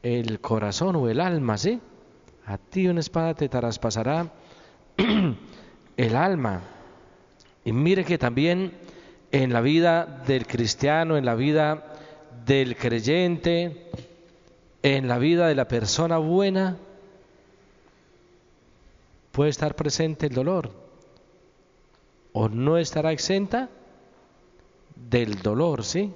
el corazón o el alma, ¿sí? A ti una espada te traspasará el alma. Y mire que también en la vida del cristiano, en la vida del creyente, en la vida de la persona buena, puede estar presente el dolor o no estará exenta del dolor, ¿sí?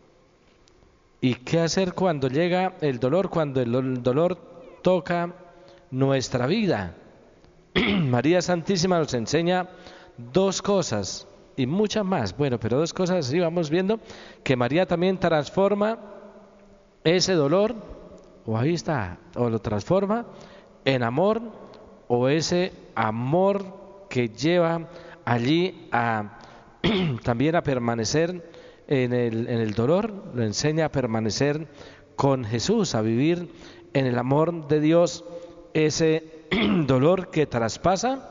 ¿Y qué hacer cuando llega el dolor? Cuando el dolor toca nuestra vida. María Santísima nos enseña dos cosas y muchas más. Bueno, pero dos cosas sí vamos viendo, que María también transforma ese dolor, o ahí está, o lo transforma en amor, o ese amor que lleva allí a también a permanecer en el dolor, lo enseña a permanecer con Jesús, a vivir en el amor de Dios, ese dolor que traspasa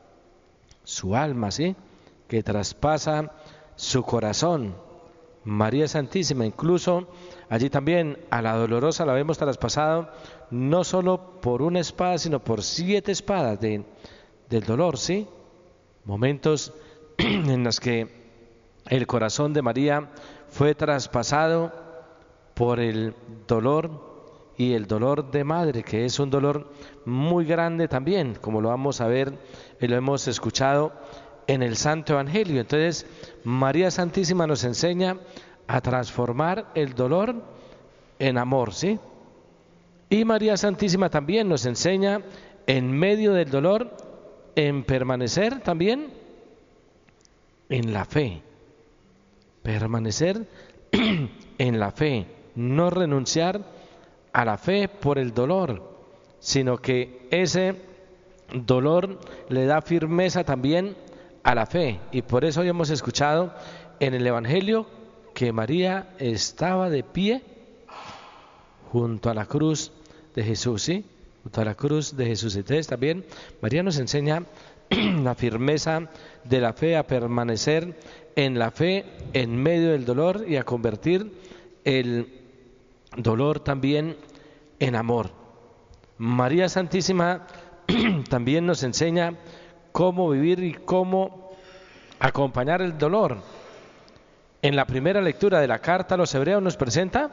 su alma, ¿sí? Que traspasa su corazón. María Santísima, incluso allí también a la dolorosa la vemos traspasado, no solo por una espada, sino por 7 espadas del dolor, ¿sí? Momentos en los que el corazón de María fue traspasado por el dolor y el dolor de madre, que es un dolor muy grande también, como lo vamos a ver y lo hemos escuchado en el Santo Evangelio. Entonces, María Santísima nos enseña a transformar el dolor en amor, ¿sí? Y María Santísima también nos enseña, en medio del dolor, en permanecer también en la fe. Permanecer en la fe, no renunciar a la fe por el dolor, sino que ese dolor le da firmeza también a la fe. Y por eso hoy hemos escuchado en el Evangelio que María estaba de pie junto a la cruz de Jesús, ¿sí? Junto a la cruz de Jesús. Entonces también María nos enseña la firmeza de la fe, a permanecer en la fe en medio del dolor y a convertir el dolor también en amor. María Santísima también nos enseña cómo vivir y cómo acompañar el dolor. En la primera lectura de la carta a los Hebreos nos presenta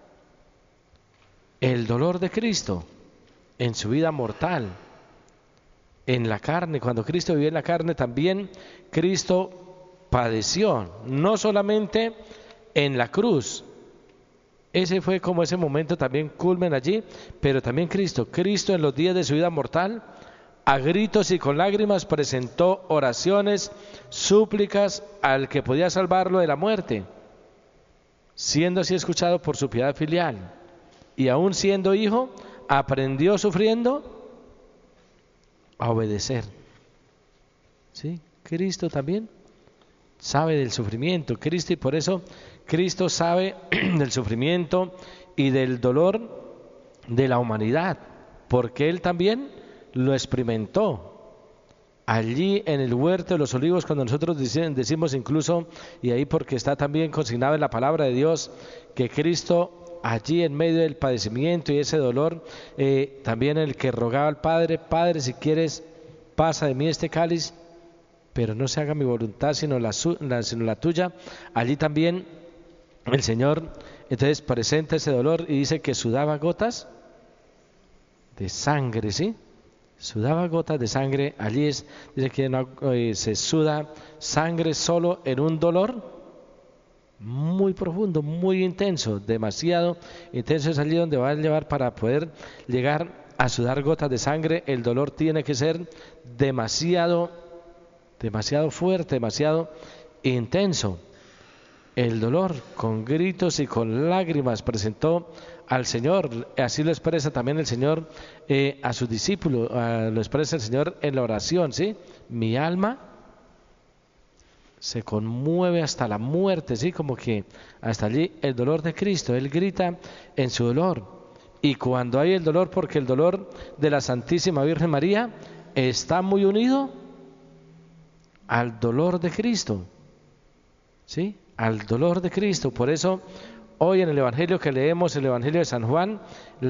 el dolor de Cristo en su vida mortal, en la carne. Cuando Cristo vivió en la carne, también Cristo padeció, no solamente en la cruz. Ese fue como ese momento también culmen allí, pero también Cristo en los días de su vida mortal, a gritos y con lágrimas presentó oraciones, súplicas al que podía salvarlo de la muerte, siendo así escuchado por su piedad filial. Y aún siendo hijo, aprendió sufriendo a obedecer. ¿Sí? Cristo también sabe del sufrimiento, Cristo, y por eso Cristo sabe del sufrimiento y del dolor de la humanidad, porque Él también lo experimentó allí en el huerto de los olivos, cuando nosotros decimos incluso, y ahí porque está también consignado en la palabra de Dios, que Cristo allí en medio del padecimiento y ese dolor, también el que rogaba al Padre, Padre, si quieres, pasa de mí este cáliz, pero no se haga mi voluntad sino la tuya. Allí también el Señor entonces presenta ese dolor y dice que sudaba gotas de sangre, ¿sí? Sudaba gotas de sangre. Allí dice que no, se suda sangre solo en un dolor muy profundo, muy intenso, demasiado intenso. Es allí donde va a llevar para poder llegar a sudar gotas de sangre. El dolor tiene que ser demasiado fuerte, demasiado intenso. El dolor, con gritos y con lágrimas, presentó al Señor. Así lo expresa también el Señor a sus discípulos, lo expresa el Señor en la oración, ¿sí? Mi alma se conmueve hasta la muerte, ¿sí? Como que hasta allí el dolor de Cristo. Él grita en su dolor. Y cuando hay el dolor, porque el dolor de la Santísima Virgen María está muy unido al dolor de Cristo, ¿sí? Al dolor de Cristo. Por eso hoy en el Evangelio que leemos, el Evangelio de San Juan,